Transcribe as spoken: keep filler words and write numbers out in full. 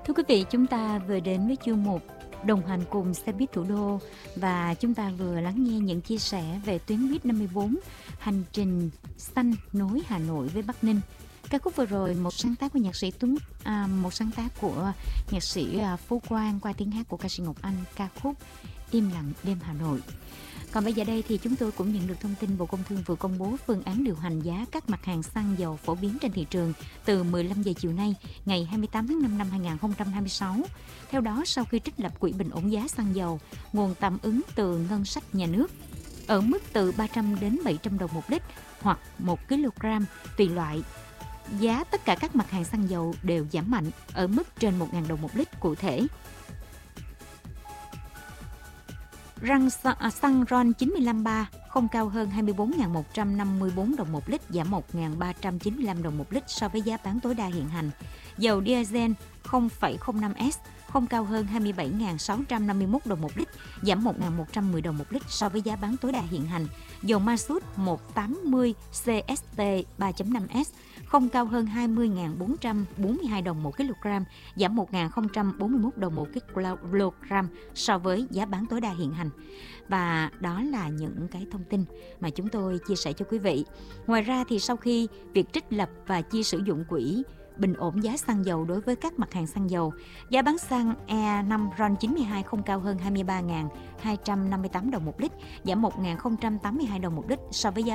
Thưa quý vị, chúng ta vừa đến với chương mục đồng hành cùng xe buýt thủ đô và chúng ta vừa lắng nghe những chia sẻ về tuyến buýt năm mươi bốn hành trình xanh nối Hà Nội với Bắc Ninh. Ca khúc vừa rồi một sáng tác của nhạc sĩ Tuấn, à, một sáng tác của nhạc sĩ à, Phú Quang qua tiếng hát của ca sĩ Ngọc Anh, ca khúc Im lặng đêm Hà Nội. Còn bây giờ đây thì chúng tôi cũng nhận được thông tin Bộ Công Thương vừa công bố phương án điều hành giá các mặt hàng xăng dầu phổ biến trên thị trường từ mười lăm giờ chiều nay, ngày hai mươi tám tháng năm năm hai nghìn không trăm hai mươi sáu. Theo đó, sau khi trích lập quỹ bình ổn giá xăng dầu, nguồn tạm ứng từ ngân sách nhà nước ở mức từ ba trăm đến bảy trăm đồng một lít hoặc một ki lô gam tùy loại, giá tất cả các mặt hàng xăng dầu đều giảm mạnh ở mức trên một nghìn đồng một lít cụ thể. Răng xăng RON chín lăm ba không cao hơn hai mươi bốn nghìn một trăm năm mươi bốn đồng một lít, giảm một nghìn ba trăm chín mươi lăm đồng một lít so với giá bán tối đa hiện hành. Dầu diesel không phẩy không năm S không cao hơn hai mươi bảy nghìn sáu trăm năm mươi mốt đồng một lít, giảm một nghìn một trăm mười đồng một lít so với giá bán tối đa hiện hành. Dầu ma sút một trăm tám mươi C S T ba chấm năm S không cao hơn hai mươi nghìn bốn trăm bốn mươi hai đồng một kg, giảm một nghìn không trăm bốn mươi mốt đồng một kg so với giá bán tối đa hiện hành. Và đó là những cái thông tin mà chúng tôi chia sẻ cho quý vị. Ngoài ra thì sau khi việc trích lập và chi sử dụng quỹ bình ổn giá xăng dầu đối với các mặt hàng xăng dầu, giá bán xăng E năm RON chín mươi hai không cao hơn hai mươi ba nghìn hai trăm năm mươi tám đồng một lít, giảm một nghìn không trăm tám mươi hai đồng một lít so với giá